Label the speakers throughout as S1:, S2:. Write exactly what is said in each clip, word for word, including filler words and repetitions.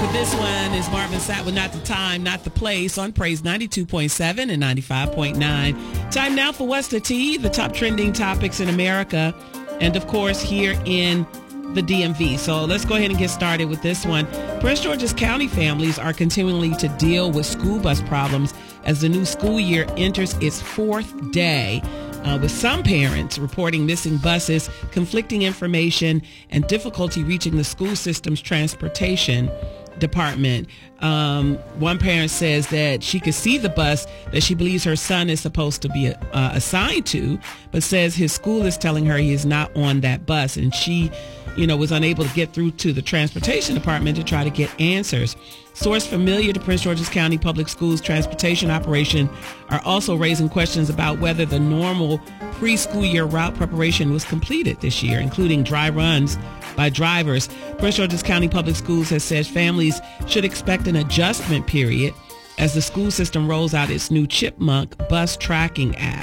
S1: with this one is Marvin Sapp with Not the Time, Not the Place on Praise ninety-two point seven and ninety-five point nine. Time now for What's the Tea, the top trending topics in America and, of course, here in the D M V. So let's go ahead and get started with this one. Prince George's County families are continuing to deal with school bus problems as the new school year enters its fourth day. Uh, with some parents reporting missing buses, conflicting information, and difficulty reaching the school system's transportation department. Um, one parent says that she could see the bus that she believes her son is supposed to be uh, assigned to, but says his school is telling her he is not on that bus, and she, you know, was unable to get through to the transportation department to try to get answers. Sources familiar to Prince George's County Public Schools transportation operation are also raising questions about whether the normal preschool year route preparation was completed this year, including dry runs by drivers. Prince George's County Public Schools has said families should expect an adjustment period as the school system rolls out its new Chipmunk bus tracking app.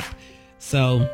S1: So,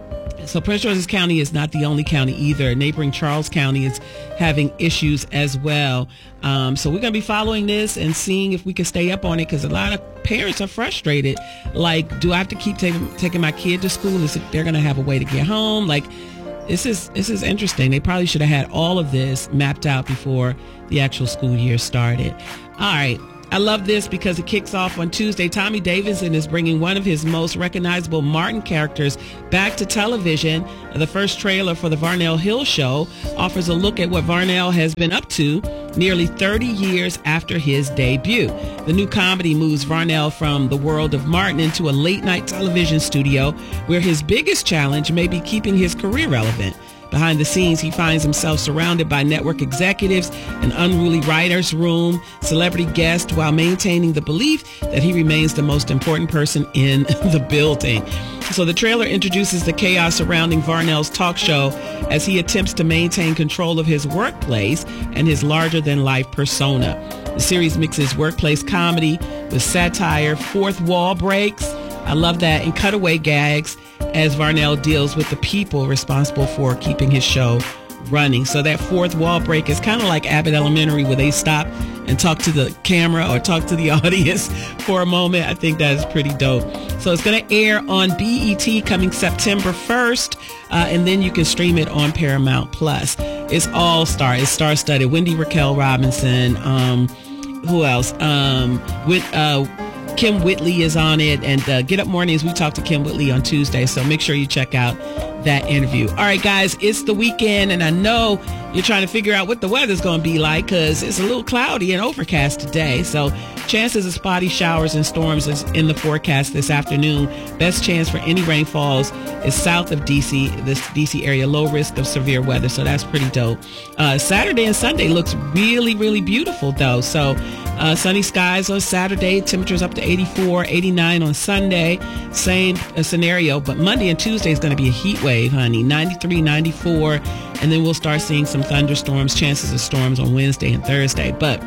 S1: so Prince George's County is not the only county either. Neighboring Charles County is having issues as well. Um, so we're going to be following this and seeing if we can stay up on it, because a lot of parents are frustrated. Like, do I have to keep taking taking my kid to school? Is it, they're going to have a way to get home? Like, this is this is interesting. They probably should have had all of this mapped out before the actual school year started. All right. I love this because it kicks off on Tuesday. Tommy Davidson is bringing one of his most recognizable Martin characters back to television. The first trailer for the Varnell Hill Show offers a look at what Varnell has been up to nearly thirty years after his debut. The new comedy moves Varnell from the world of Martin into a late-night television studio where his biggest challenge may be keeping his career relevant. Behind the scenes, he finds himself surrounded by network executives, an unruly writer's room, celebrity guests, while maintaining the belief that he remains the most important person in the building. So the trailer introduces the chaos surrounding Varnell's talk show as he attempts to maintain control of his workplace and his larger-than-life persona. The series mixes workplace comedy with satire, fourth wall breaks, I love that, and cutaway gags as Varnell deals with the people responsible for keeping his show running. So that fourth wall break is kind of like Abbott Elementary, where they stop and talk to the camera or talk to the audience for a moment. I think that is pretty dope. So it's going to air on B E T coming September first, uh, and then you can stream it on Paramount Plus. It's all star. It's star-studded. Wendy Raquel Robinson. Um, who else? Um, with uh, Kim Whitley is on it, and uh, Get Up Mornings, we talked to Kim Whitley on Tuesday, so make sure you check out that interview. All right, guys, it's the weekend, and I know you're trying to figure out what the weather's going to be like, because it's a little cloudy and overcast today, so chances of spotty showers and storms is in the forecast this afternoon. Best chance for any rainfalls is south of D C, this D C area, low risk of severe weather, so that's pretty dope. Uh, Saturday and Sunday looks really, really beautiful, though, so Uh, sunny skies on Saturday, temperatures up to eighty-four, eighty-nine on Sunday. Same uh, scenario, but Monday and Tuesday is going to be a heat wave, honey. ninety-three, ninety-four, and then we'll start seeing some thunderstorms, chances of storms on Wednesday and Thursday. But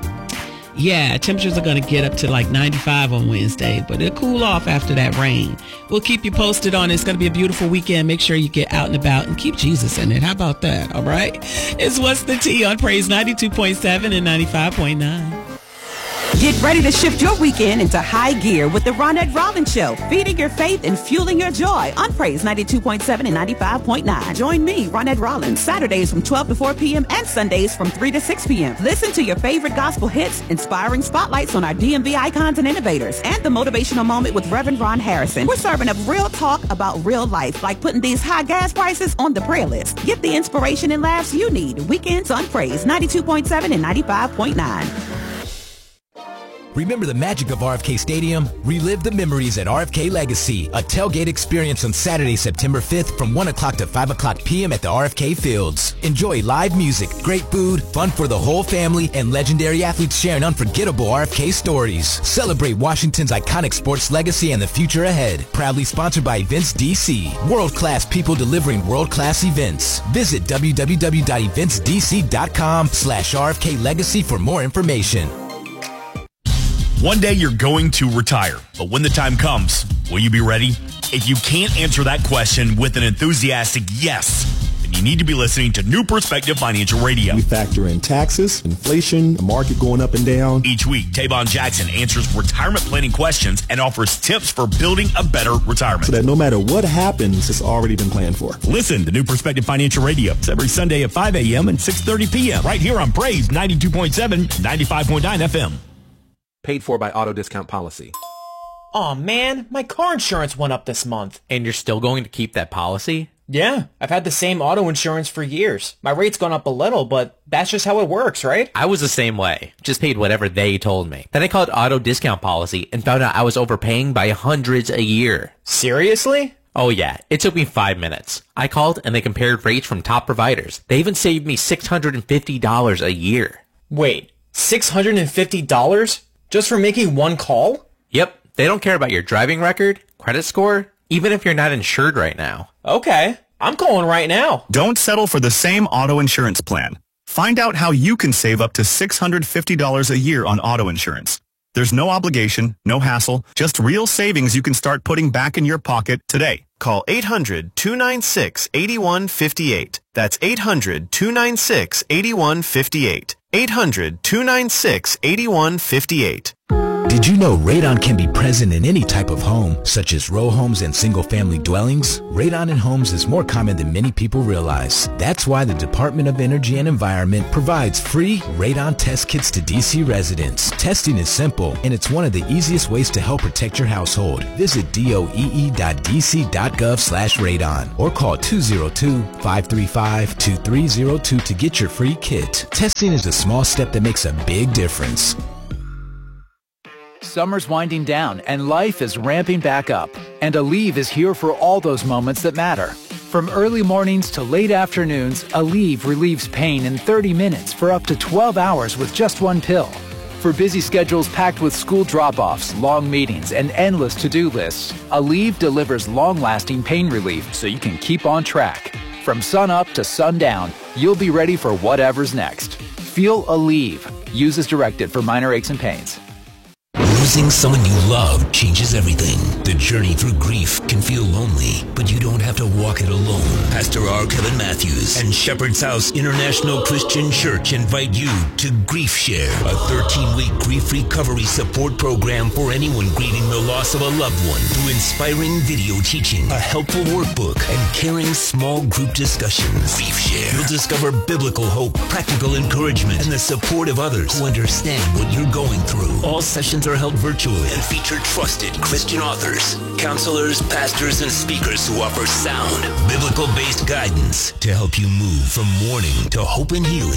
S1: yeah, temperatures are going to get up to like ninety-five on Wednesday, but it'll cool off after that rain. We'll keep you posted on it. It's going to be a beautiful weekend. Make sure you get out and about and keep Jesus in it. How about that? All right. It's What's the Tea on Praise ninety-two point seven and ninety-five point nine.
S2: Get ready to shift your weekend into high gear with the Ronette Rollins Show, feeding your faith and fueling your joy on Praise ninety-two point seven and ninety-five point nine. Join me, Ronette Rollins, Saturdays from twelve to four p.m. and Sundays from three to six p.m. Listen to your favorite gospel hits, inspiring spotlights on our D M V icons and innovators, and the motivational moment with Reverend Ron Harrison. We're serving up real talk about real life, like putting these high gas prices on the prayer list. Get the inspiration and laughs you need. Weekends on Praise ninety-two point seven and ninety-five point nine.
S3: Remember the magic of R F K Stadium? Relive the memories at R F K Legacy, a tailgate experience on Saturday, September fifth from one o'clock to five o'clock p.m. at the R F K Fields. Enjoy live music, great food, fun for the whole family, and legendary athletes sharing unforgettable R F K stories. Celebrate Washington's iconic sports legacy and the future ahead. Proudly sponsored by Events D C. World-class people delivering world-class events. Visit w w w dot events d c dot com slash R F K Legacy for more information.
S4: One day you're going to retire, but when the time comes, will you be ready? If you can't answer that question with an enthusiastic yes, then you you need to be listening to New Perspective Financial Radio.
S5: We factor in taxes, inflation, the market going up and down.
S4: Each week, Tavon Jackson answers retirement planning questions and offers tips for building a better retirement.
S5: So that no matter what happens, it's already been planned for.
S4: Listen to New Perspective Financial Radio. It's every Sunday at five a.m. and six thirty p.m. right here on Praise ninety-two point seven, ninety-five point nine F M.
S6: Paid for by Auto Discount Policy.
S7: Aw, man, my car insurance went up this month.
S8: And you're still going to keep that policy?
S7: Yeah, I've had the same auto insurance for years. My rate's gone up a little, but that's just how it works, right?
S8: I was the same way. Just paid whatever they told me. Then I called Auto Discount Policy and found out I was overpaying by hundreds a year.
S7: Seriously?
S8: Oh yeah, it took me five minutes. I called and they compared rates from top providers. They even saved me six hundred fifty dollars a year.
S7: Wait, six hundred fifty dollars? Just for making one call?
S8: Yep. They don't care about your driving record, credit score, even if you're not insured right now.
S7: Okay, I'm calling right now.
S9: Don't settle for the same auto insurance plan. Find out how you can save up to six hundred fifty dollars a year on auto insurance. There's no obligation, no hassle, just real savings you can start putting back in your pocket today.
S10: Call eight hundred, two nine six, eight one five eight. That's eight hundred, two nine six, eight one five eight. eight hundred, two nine six, eight one five eight.
S3: Did you know radon can be present in any type of home, such as row homes and single-family dwellings? Radon in homes is more common than many people realize. That's why the Department of Energy and Environment provides free radon test kits to D C residents. Testing is simple, and it's one of the easiest ways to help protect your household. Visit doee.dc.gov slash radon or call two oh two, five three five, two three oh two to get your free kit. Testing is a small step that makes a big difference.
S11: Summer's winding down and life is ramping back up. And Aleve is here for all those moments that matter. From early mornings to late afternoons, Aleve relieves pain in thirty minutes for up to twelve hours with just one pill. For busy schedules packed with school drop-offs, long meetings, and endless to-do lists, Aleve delivers long-lasting pain relief so you can keep on track. From sun up to sundown, you'll be ready for whatever's next. Feel Aleve. Use as directed for minor aches and pains.
S12: Losing someone you love changes everything. The journey through grief can feel lonely, but you don't have to walk it alone. Pastor R. Kevin Matthews and Shepherd's House International Christian Church invite you to Grief Share, a thirteen-week grief recovery support program for anyone grieving the loss of a loved one through inspiring video teaching, a helpful workbook, and caring small group discussions. Grief Share. You'll discover biblical hope, practical encouragement, and the support of others who understand what you're going through. All sessions are held virtually and feature trusted Christian authors, counselors, pastors, and speakers who offer sound, biblical-based guidance to help you move from mourning to hope and healing.